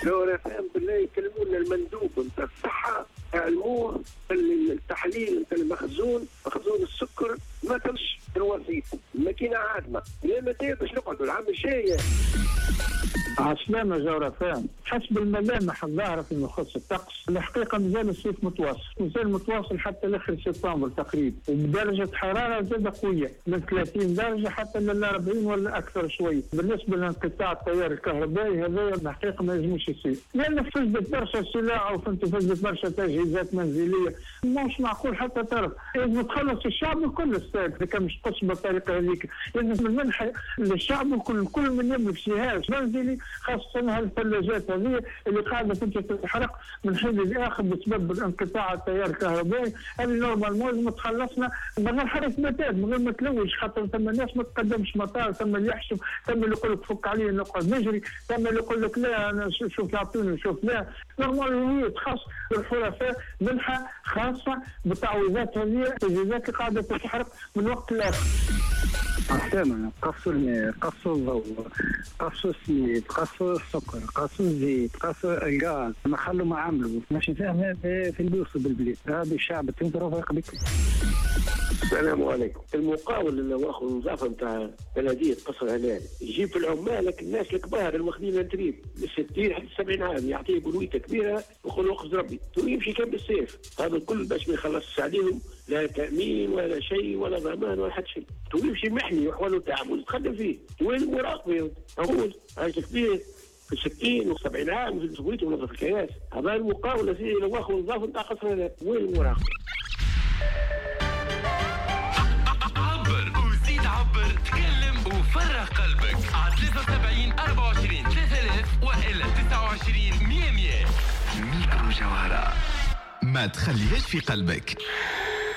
جوهرة فهم بالله يكلمونا المندوب نتاع الصحة يعلموه التحليل نتاع المخزون، مخزون السكر ما تمش الوسيط الماكينة عادمة لما باش نقعدوا العام الجاي. عسلامة جورة فاهم. حسب الملامح الظاهرة فيما يخص الطقس الحقيقة مازال الصيف متواصل حتى لاخر سبتمبر تقريبا، وبدرجة حرارة زادة قوية من 30 درجة حتى ل 40 ولا أكثر شوي. بالنسبة لانقطاع التيار الكهربائي هذا الحقيقة ما يلزمش يصير، لأن فسدت برشا سلع وفسدت برشا تجهيزات منزلية، مش معقول حتى ترى لازم تخلص الشعب الكل السائل إذا كان مش قسم بالطريقة هذيك، لازم المنحة للشعب الكل كل من يملك جهاز منزلي، خاصة هالثلاجات هذه اللي قاعدة تتحرق من حين لآخر بسبب انقطاع التيار الكهربائي. هذه نورمال لازم تخلصنا من غير حركة بتات، من غير ما تلوج، خاطر ثم الناس ما تقدمش مطار، ثم اللي يحشم، ثم اللي يقول لك فك عليه نقعد نجري، ثم اللي يقول لك لا أنا شوف يعطوني شوف لا. نورمال خاص بالحرفاء منحة خاصة بالتعويضات هذه التجهيزات اللي قاعدة تتحرق من وقت لآخر. عسلامة. قصوا الماء، قصوا الضوء، قصوا السميد، قصوا السكر، قصوا الزيت، قصوا الغاز، ما خلوا ما عملوا ماشي فاهم في البيوت بالبلاد. هذا الشعب تنظروا فرق بكم. السلام عليكم. المقاول اللي واخذ النظافه نتاع بلديه قصر الهلال يجيب في العمال الناس الكبار اللي واخذين التدريب من 60 حتى 70 عام، يعطيه بلويته كبيره ويقول له اخذ ربي ويمشي كان بالسيف. هذا الكل باش ما يخلصش عليهم لا تامين ولا شيء ولا ضمان ولا حتى شيء، ويمشي محني وحواله تعب وتخدم فيه. وين المراقبه؟ اقول راجل كبير في 60 و70 عام في سويته ونظف الكياس. هذا المقاول اللي واخذ النظافه نتاع قصر الهلال. وين المراقبه؟ عبر تكلم وفرغ قلبك على 73 24 3000 وإلا 29 100. ميكرو جوهرة ما تخليهاش في قلبك.